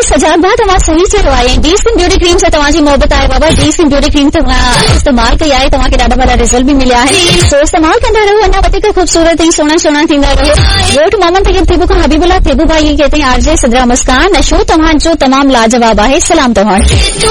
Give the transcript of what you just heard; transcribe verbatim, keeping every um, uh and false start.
सजाद भाउ तव्हां सही चयो आहे। डी स्किन ब्यूटी क्रीम सां तव्हांजी मोहबत आहे बाबा। डी स्किन ब्यूटी क्रीम तव्हां इस्तेमाल कई आहे, तव्हांखे ॾाढा वॾा रिज़ल्ट बि मिलिया आहिनि। सो इस्तेमाल कंदा रहो, अञा वधीक ख़ूबसूरत ऐं सुहिणा सुहिणा थींदा रहो। ॻोठ मोहम्मद तैयब थेबू खां हबीबुल्ला थेबू भाई कहते हैं आरजे सदरा मुस्कान, शो तव्हांजो तमामु लाजवाब आहे। सलाम तव्हांखे।